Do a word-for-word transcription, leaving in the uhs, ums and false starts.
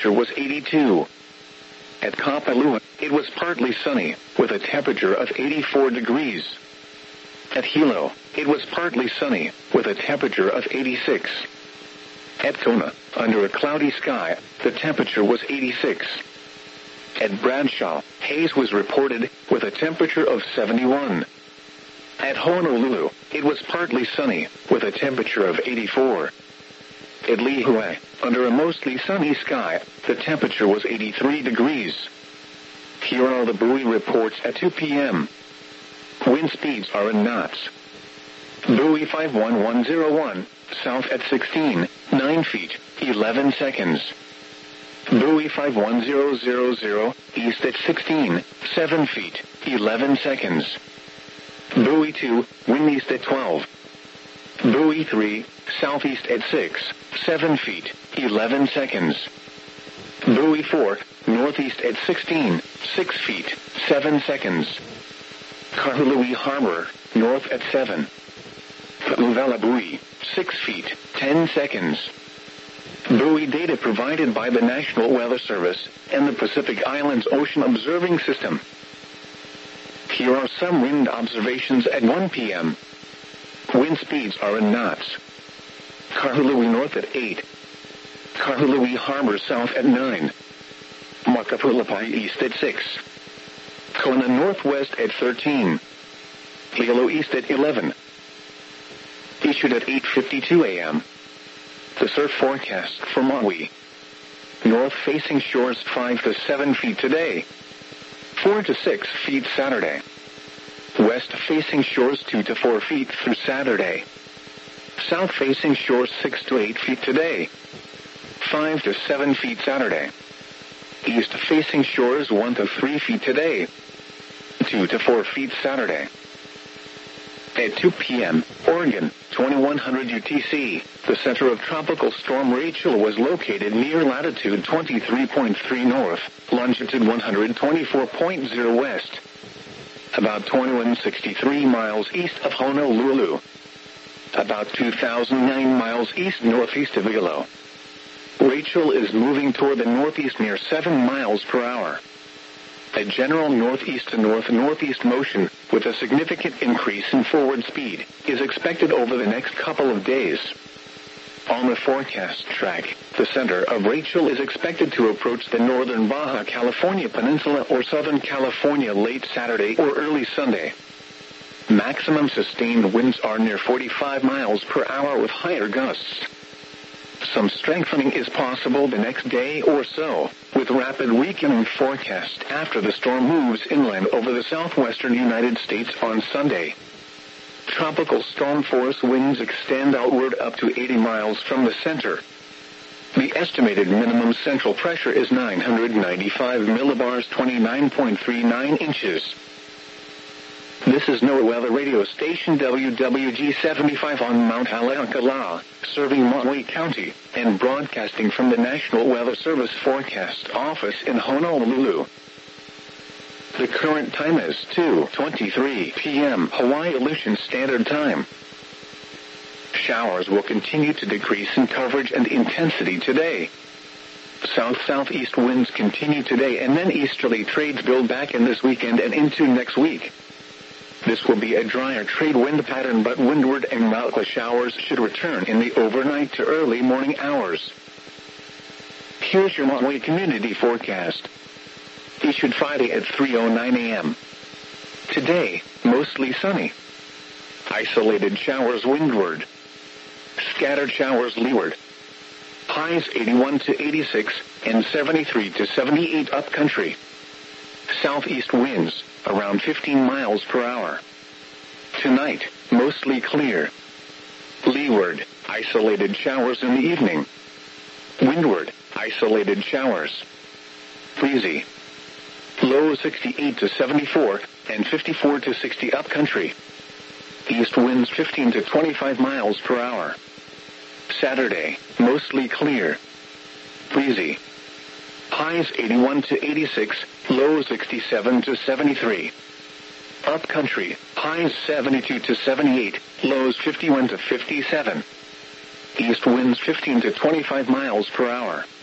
temperature was eighty-two. At Kapalua, it was partly sunny, with a temperature of eighty-four degrees. At Hilo, it was partly sunny, with a temperature of eighty-six. At Kona, under a cloudy sky, the temperature was eighty-six. At Bradshaw, haze was reported, with a temperature of seventy-one. At Honolulu, it was partly sunny, with a temperature of eighty-four. At Lihue, under a mostly sunny sky, the temperature was eighty-three degrees. Here are the buoy reports at two p m Wind speeds are in knots. Buoy five one one zero one, south at sixteen, nine feet, eleven seconds. Buoy five one zero zero zero, east at sixteen, seven feet, eleven seconds. Buoy two, wind east at twelve. Buoy three, southeast at six, seven feet, eleven seconds. Buoy four, northeast at sixteen, six feet, seven seconds. Kahului Harbor, north at seven. Pu'uvela buoy, six feet, ten seconds. Buoy data provided by the National Weather Service and the Pacific Islands Ocean Observing System. Here are some wind observations at one p m Wind speeds are in knots. Kahului north at eight. Kahului Harbor south at nine. Makapulapai east at six. Kona northwest at thirteen. Hilo east at eleven. Issued at eight fifty-two a m The surf forecast for Maui. North-facing shores five to seven feet today. four to six feet Saturday. West-facing shores two to four feet through Saturday. South-facing shores six to eight feet today. five to seven feet Saturday. East-facing shores one to three feet today. two to four feet Saturday. At two p m, Oregon, twenty-one hundred U T C, the center of Tropical Storm Rachel was located near latitude twenty-three point three north, longitude one hundred twenty-four point zero west. About twenty-one sixty-three miles east of Honolulu. About two thousand nine miles east-northeast of Hilo. Rachel is moving toward the northeast near seven miles per hour. A general northeast to north-northeast motion, with a significant increase in forward speed, is expected over the next couple of days. On the forecast track, the center of Rachel is expected to approach the northern Baja California Peninsula or southern California late Saturday or early Sunday. Maximum sustained winds are near forty-five miles per hour with higher gusts. Some strengthening is possible the next day or so, with rapid weakening forecast after the storm moves inland over the southwestern United States on Sunday. Tropical storm force winds extend outward up to eighty miles from the center. The estimated minimum central pressure is nine hundred ninety-five millibars, twenty-nine point three nine inches. This is NOAA Weather Radio Station W W G seventy-five on Mount Haleakala, serving Maui County, and broadcasting from the National Weather Service Forecast Office in Honolulu. The current time is two twenty-three p m Hawaii Aleutian Standard Time. Showers will continue to decrease in coverage and intensity today. South-southeast winds continue today, and then easterly trades build back in this weekend and into next week. This will be a drier trade wind pattern, but windward and mildly showers should return in the overnight to early morning hours. Here's your Maui community forecast. Issued Friday at three oh nine a m Today, mostly sunny. Isolated showers windward. Scattered showers leeward. Highs eighty-one to eighty-six and seventy-three to seventy-eight upcountry. Southeast winds around fifteen miles per hour. Tonight, mostly clear. Leeward, isolated showers in the evening. Windward, isolated showers. Breezy. Low sixty-eight to seventy-four and fifty-four to sixty upcountry. East winds fifteen to twenty-five miles per hour. Saturday, mostly clear. Breezy. Highs eighty-one to eighty-six, low sixty-seven to seventy-three. Upcountry, highs seventy-two to seventy-eight, lows fifty-one to fifty-seven. East winds fifteen to twenty-five miles per hour.